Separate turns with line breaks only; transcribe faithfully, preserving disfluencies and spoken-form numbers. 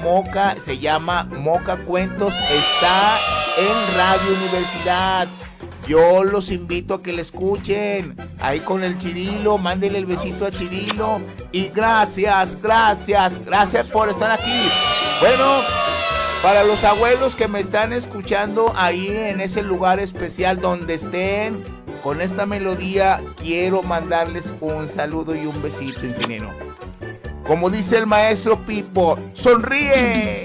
Moca, se llama Moca Cuentos, está en Radio Universidad. Yo los invito a que le escuchen, ahí con el Chirilo, mándenle el besito a Chirilo. Y gracias, gracias, gracias por estar aquí. Bueno, para los abuelos que me están escuchando ahí en ese lugar especial donde estén, con esta melodía quiero mandarles un saludo y un besito, ingeniero. Como dice el maestro Pipo, ¡sonríe!